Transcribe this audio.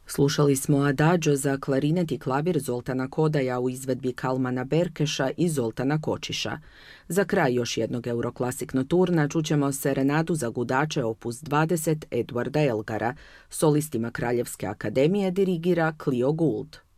Slušali smo Adagio za klarinet i klavir Zoltana Kodaja u izvedbi Kalmana Berkeša i Zoltana Kočiša. Za kraj još jednog Euroklasik noturna čućemo serenadu za gudače opus 20 Eduarda Elgara. Solistima Kraljevske akademije dirigira Clio Gould.